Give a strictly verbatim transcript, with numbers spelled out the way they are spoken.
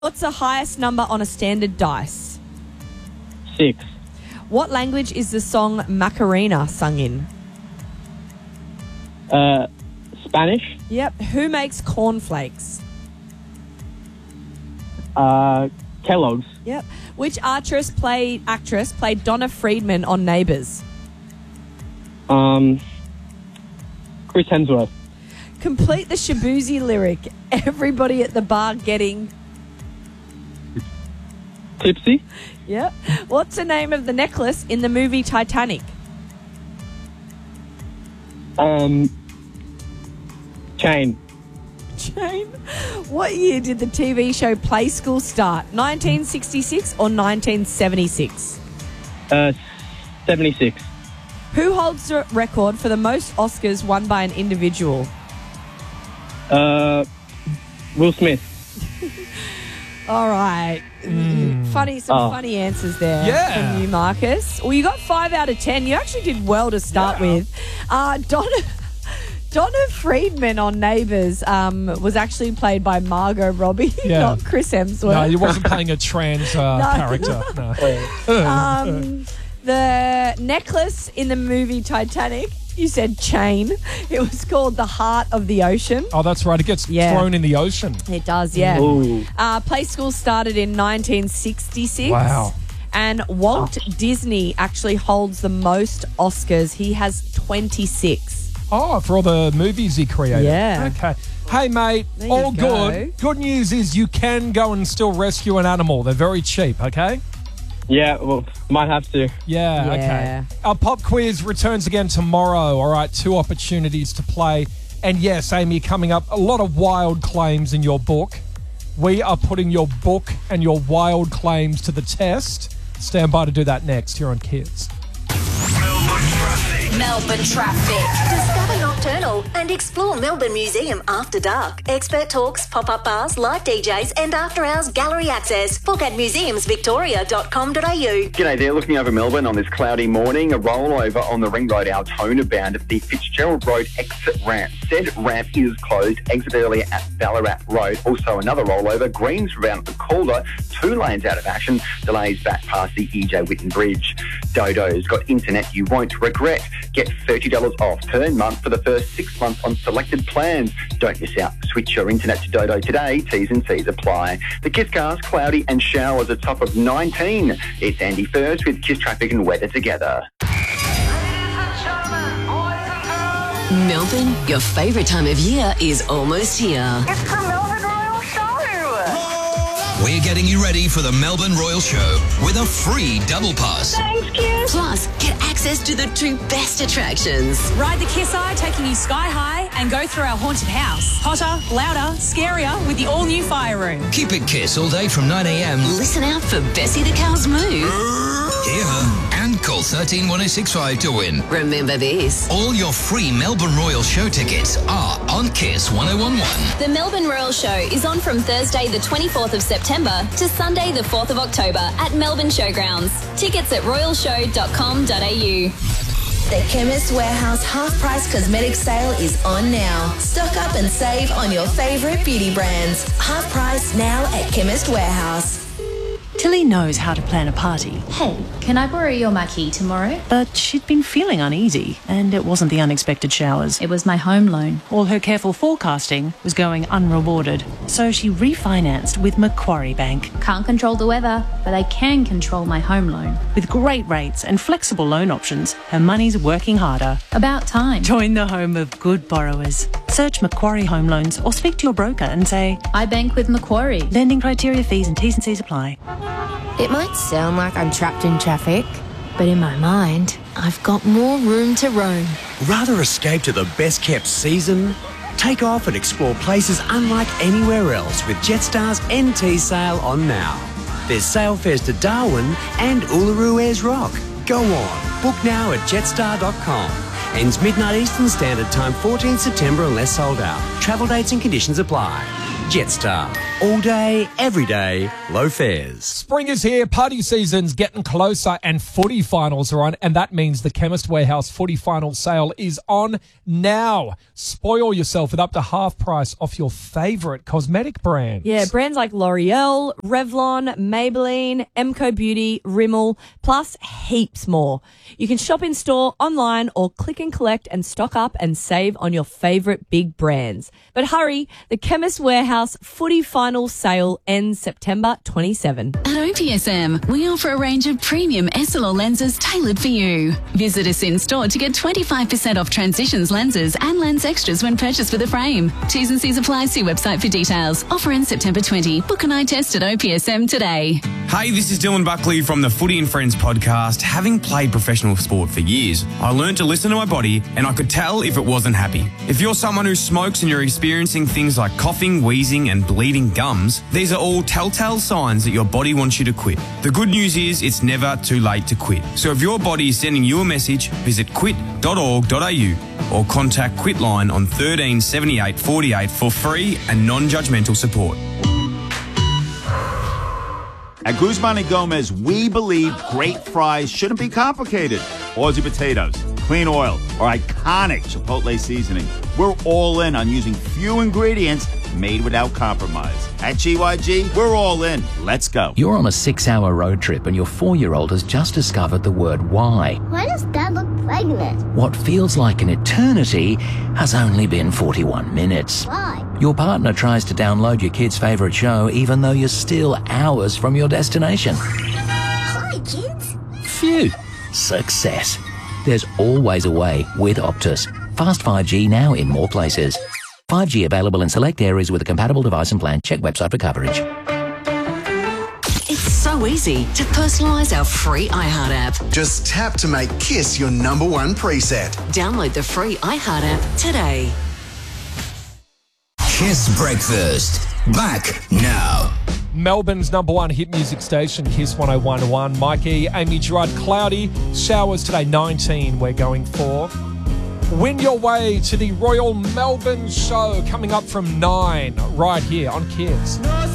What's the highest number on a standard dice? Six. What language is the song Macarena sung in? Uh, Spanish. Yep. Who makes cornflakes? Uh, Kellogg's. Yep. Which actress played actress played Donna Friedman on Neighbours? Um, Chris Hemsworth. Complete the Shaboozey lyric. Everybody at the bar getting... Tipsy. Yep. What's the name of the necklace in the movie Titanic? Um, Chain. Chain. What year did the T V show Play School start? nineteen sixty-six or nineteen seventy-six? Uh, seventy-six. Who holds the record for the most Oscars won by an individual? Uh, Will Smith. All right. Mm. Funny, some Oh. funny answers there Yeah. from you, Marcus. Well, you got five out of ten. You actually did well to start Yeah. with. Uh, Donna, Donna Friedman on Neighbours um, was actually played by Margot Robbie, Yeah. not Chris Hemsworth. No, he wasn't playing a trans uh, No. character. No. Um, the necklace in the movie Titanic, you said chain. It was called the Heart of the Ocean. Oh, that's right. It gets Yeah. thrown in the ocean. It does, yeah. Ooh. Uh, Play School started in nineteen sixty-six. Wow. And Walt Disney actually holds the most Oscars. He has twenty-six. Oh, for all the movies he created. Yeah. Okay. Hey, mate, There you all go. good. Good news is you can go and still rescue an animal. They're very cheap, okay? Yeah, well, might have to. Yeah, Yeah. okay. Our pop quiz returns again tomorrow. All right, two opportunities to play. And yes, Amy, coming up, a lot of wild claims in your book. We are putting your book and your wild claims to the test. Stand by to do that next here on Kids. Melbourne traffic. Melbourne traffic. Discover Nocturnal and explore Melbourne Museum after dark. Expert talks, pop-up bars, live D Js and after-hours gallery access. Book at museums victoria dot com dot a u. G'day there, looking over Melbourne on this cloudy morning. A rollover on the Ring Road Altona bound at the Fitzgerald Road exit ramp. Said ramp is closed. Exit earlier at Ballarat Road. Also another rollover. Greens bound at the Calder. Two lanes out of action. Delays back past the E J Whitten Bridge. Dodo's got internet you won't regret. Get thirty dollars off per month for the first six months on selected plans. Don't miss out. Switch your internet to Dodo today. T's and C's apply. The Kiss Cast, cloudy and showers, a top of nineteen. It's Andy First with Kiss Traffic and Weather together. Melbourne, your favourite time of year is almost here. It's the Melbourne Royal Show. We're getting you ready for the Melbourne Royal Show with a free double pass. Thanks, Kiss. Plus, get access to the two best attractions. Ride the Kiss Eye, taking you sky high, and go through our haunted house. Hotter, louder, scarier with the all-new fire room. Keep it Kiss all day from nine a.m. Listen out for Bessie the Cow's move. Hear her and call one three one oh six five to win. Remember this. All your free Melbourne Royal Show tickets are on Kiss one oh one one. The Melbourne Royal Show is on from Thursday the twenty-fourth of September to Sunday the fourth of October at Melbourne Showgrounds. Tickets at royal show dot com dot a u. The Chemist Warehouse half-price cosmetic sale is on now. Stock up and save on your favourite beauty brands. Half price now at Chemist Warehouse. Tilly knows how to plan a party. Hey, can I borrow your marquee tomorrow? But she'd been feeling uneasy, and it wasn't the unexpected showers. It was my home loan. All her careful forecasting was going unrewarded. So she refinanced with Macquarie Bank. Can't control the weather, but I can control my home loan. With great rates and flexible loan options, her money's working harder. About time. Join the home of good borrowers. Search Macquarie Home Loans or speak to your broker and say, I bank with Macquarie. lending criteria, fees and T's and C's apply. It might sound like I'm trapped in traffic, but in my mind, I've got more room to roam. Rather escape to the best-kept season? Take off and explore places unlike anywhere else with Jetstar's N T sale on now. There's sail fares to Darwin and Uluru Ayers Rock. Go on, book now at jetstar dot com. Ends midnight Eastern Standard Time, fourteenth September unless sold out. Travel dates and conditions apply. Jetstar. All day, every day, low fares. Spring is here, party season's getting closer, and footy finals are on, and that means the Chemist Warehouse footy final sale is on now. Spoil yourself with up to half price off your favourite cosmetic brands. Yeah, brands like L'Oreal, Revlon, Maybelline, Emco Beauty, Rimmel, plus heaps more. You can shop in store, online, or click and collect and stock up and save on your favourite big brands. But hurry, the Chemist Warehouse footy final sale ends September twenty-seventh. At O P S M, we offer a range of premium S L R lenses tailored for you. Visit us in store to get twenty-five percent off Transitions lenses and lens extras when purchased with a frame. T's and C's apply. See website for details. Offer ends September twentieth. Book an eye test at O P S M today. Hey, this is Dylan Buckley from the Footy and Friends podcast. Having played professional sport for years, I learned to listen to my body and I could tell if it wasn't happy. If you're someone who smokes and you're experiencing things like coughing, wheezing and bleeding gums, these are all telltale signs that your body wants you to quit. The good news is it's never too late to quit. So if your body is sending you a message, visit quit dot org dot a u or contact Quitline on thirteen seventy-eight forty-eight for free and non-judgmental support. At Guzman and Gomez, we believe great fries shouldn't be complicated. Aussie potatoes, clean oil, or iconic Chipotle seasoning. We're all in on using few ingredients made without compromise. At G Y G, we're all in. Let's go. You're on a six-hour road trip and your four-year-old has just discovered the word why. Why does Dad look pregnant? What feels like an eternity has only been forty-one minutes. Why? Your partner tries to download your kid's favourite show even though you're still hours from your destination. Hi, kids. Phew. Success. There's always a way with Optus. Fast five G now in more places. five G available in select areas with a compatible device and plan. Check website for coverage. It's so easy to personalise our free iHeart app. Just tap to make Kiss your number one preset. Download the free iHeart app today. Kiss Breakfast. Back now. Melbourne's number one hit music station, Kiss one oh one point one. Mikey, Amy Gerard, cloudy. Showers today, nineteen we're going for. Win your way to the Royal Melbourne Show coming up from nine right here on Kiss.